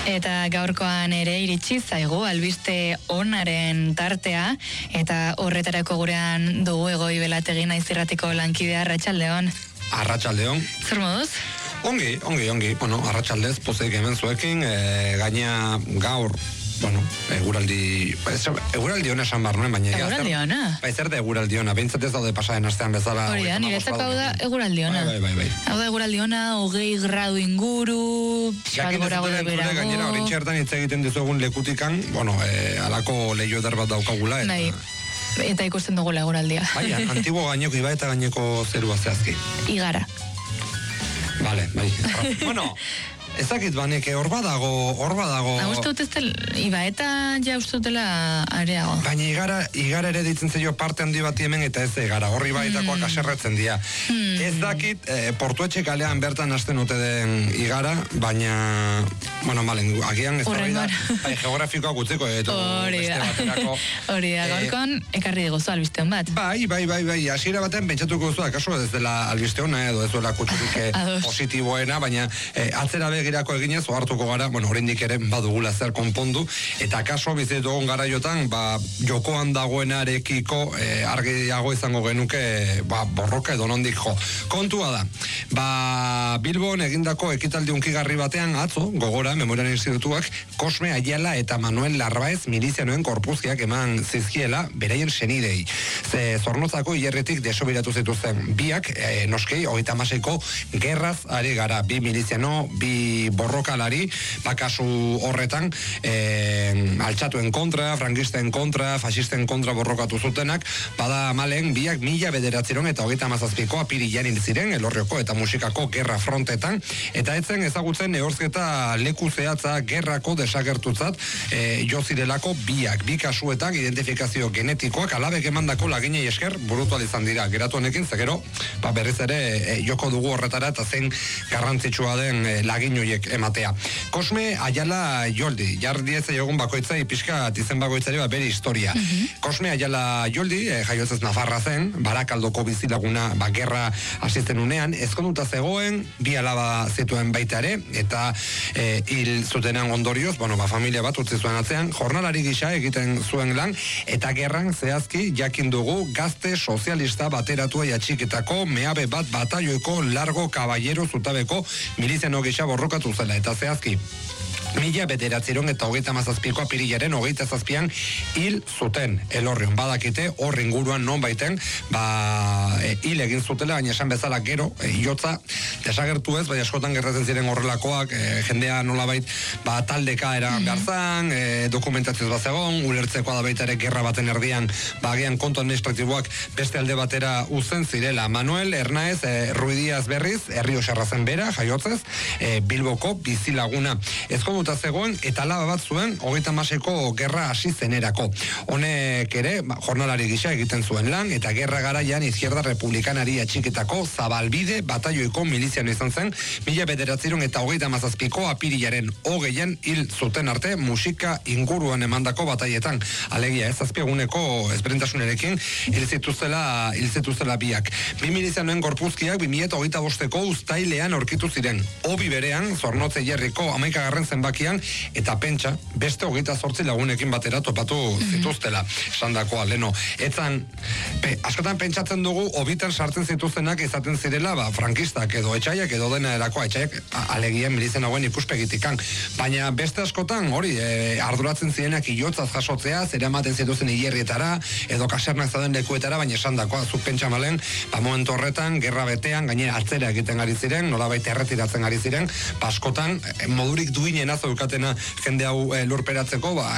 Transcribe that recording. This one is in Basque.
Eta gaurkoan ere iritsi zaigu albiste onaren tartea, eta horretarako gurean dugu Egoi Belategi Naiz Irratiko lankidea. Arratsaldeon. Arratsaldeon. Zer moduz? Ongi. Bueno, arratsaldez pozik hemen zuekin, gaina gaur, bueno, eguraldi ona esan behar nuen, baina... Eguraldi ona? Zer da eguraldi ona, behintzat ez daude pasaren astean bezala... Hori da, niretzako hau da eguraldi ona. Bai. Hau da eguraldi ona, 20 gradu inguru, pixkat gorago da berago... Gainera, hori txertan hitz egiten dizuegun lekutikan, bueno, alako leio eder bat daukagula, eta... Bai. Eta ikusten dugula eguraldia. Bai, antibo gaineko iba eta gaineko zerua zehazki. Igara. Vale, bai. Bueno, ez dakit banek, hor badago... Uste dut ez del, iba eta ja uste dutela areago. Baina igara ere ditzen zeio parte handi bat hemen eta ez egara, horri baitakoak aserretzen dira. Ez dakit, Portuetxe kalean bertan hasten ote den igara, baina, bueno, malen, agian ez da, geografikoak utziko, beste baterako. Hori da, gaurkoan ekarri digozu albiste hon bat. Bai, hasiera baten pentsatuko duzu, akaso ez dela albiste hona edo ez duela kutsurik positiboena, baina atzera begirako eginez, ohartuko gara, bueno, oraindik ere badugula zer konpondu, eta kaso bizitugun garaiotan, jokoan dagoenarekiko argiago izango genuke, borroka edo nondik jo. Kontua da, Bilbon egindako ekitaldi hunkigarri batean atzo, gogora, Memoriaren Institutuak, Kosme Ayala eta Manuel Larraez milizianoen korpuzkiak eman zizkiela beraien senidei. Zornozako hilerritik desobiratu zituzten biak, noskei, 36ko gerraz ari gara, bi miliziano, bi borrokalari, kasu horretan altxatuen kontra, frankisten kontra, fasisten kontra borrokatu zutenak, bada malen biak 1997 eta 37ko apirilean hil ziren Elorrioko eta Muxikako gerra frontetan, eta etzen ezagutzen nehorzketa leku zehatza gerrako desagertutzat jo zirelako biak, bi kasuetan identifikazio genetikoak alabek emandako laginei esker burutu izan dira. Geratu honekin, zegero, berriz ere joko dugu horretara eta zen garrantzitsua den lagin horiek ematea. Kosme Ayala Joldi, jardiez egun bakoitzai pixka izen bakoitzari bere historia. Kosme Ayala Joldi, jaiotzez Nafarra zen, Barakaldoko bizilaguna gerra asisten unean, ezkonduta zegoen, bi alaba zituen baita ere, eta hil zutenean ondorioz, familia bat utzi zuen atzean, jornalari gisa egiten zuen lan, eta gerran zehazki jakin dugu gazte sozialista bateratua atxiketako meabe bat batalloiko Largo Caballero zutabeko miliziano gisa borrokatu zela, eta zehazki 1937ko apirilaren 27an hil zuten Elorrion. Badakite hor inguruan non baiten hil egin zutela, baina esan bezala gero jotza desagertu ez, baina askotan gertatzen ziren horrelakoak, jendea nolabait taldeka eran beharzan, dokumentazioz bat zegoen, ulertzekoa da baita ere gerra baten erdian agian kontu administratiboak beste alde batera uzen zirela. Manuel Hernaez Ruidiaz berriz, Herrio Xarrazen bera, jaiotzez, Bilboko bizilaguna. Ezkonduta zegoen eta laba bat zuen 36ko gerra hasi zenerako. Honek ere, jornalari gisa egiten zuen lan, eta gerra garaian Izquierda Republikanari atxiketako Zabalbide batalloiko miliziano izan zen, 1937ko apirilaren 20an hil zuten arte musika inguruan emandako bataietan. Alegia, ez azpieguneko ezberdintasunerekin hil zituztela biak. Bi milizianoen gorpuzkiak 2025ko uztailean aurkitu ziren. Obi berean, Zornotze Hilerriko 11. zenbakian, eta pentsa, beste 28 lagunekin batera topatu zituztela, esandakoa, leno. Etzan, askotan pentsatzen dugu, obitan sartzen zituztenak izaten zirela, frankistak edo etxaiak edo dena erakoa, etxaiak alegien milizen hauen ikuspegitikan. Baina beste askotan, hori, arduratzen zirenak iotzaz jasotzea, zera ematen zituzen hilerrietara, edo kasernak zauden lekuetara, baina esandakoa, zuk pentsa malen, momentu horretan, gerra betean, gainera atzera egiten ari ziren, nolabait erretiratzen ari ziren, askotan, modurik duinen azaukatena jende hau lurperatzeko,